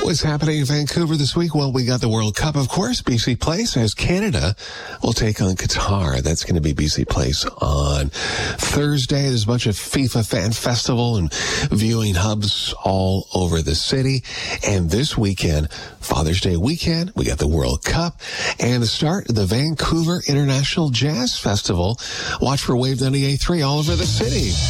What's happening in Vancouver this week? Well, we got the World Cup, of course. BC Place as Canada will take on Qatar. That's going to be BC Place on Thursday. There's a bunch of FIFA fan festival and viewing hubs all over the city. And this weekend, Father's Day weekend, we got the World Cup and the start of the Vancouver International Jazz Festival. Watch for Wave 98.3 all over the city.